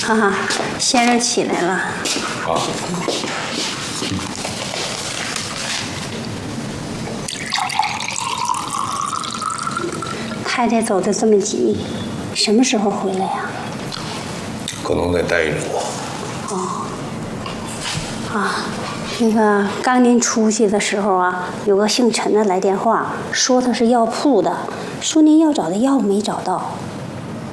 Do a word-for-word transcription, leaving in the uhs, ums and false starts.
哈哈，先生起来了。 啊。 太太走的这么急，什么时候回来呀？ 可能再待一周。 哦。啊，那个刚您出去的时候啊，有个姓陈的来电话，说他是药铺的，说您要找的药没找到，